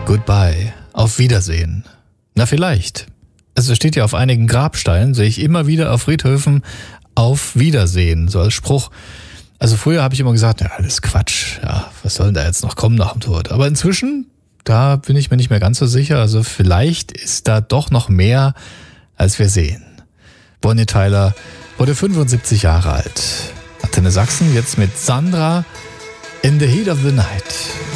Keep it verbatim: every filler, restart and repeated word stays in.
Goodbye. Auf Wiedersehen. Na vielleicht. Es steht ja auf einigen Grabsteinen, sehe ich immer wieder auf Friedhöfen, auf Wiedersehen, so als Spruch. Also früher habe ich immer gesagt, ja, alles Quatsch. Ja, was soll denn da jetzt noch kommen nach dem Tod? Aber inzwischen, da bin ich mir nicht mehr ganz so sicher. Also vielleicht ist da doch noch mehr, als wir sehen. Bonnie Tyler wurde fünfundsiebzig Jahre alt. Antenne Sachsen jetzt mit Sandra in the Heat of the Night.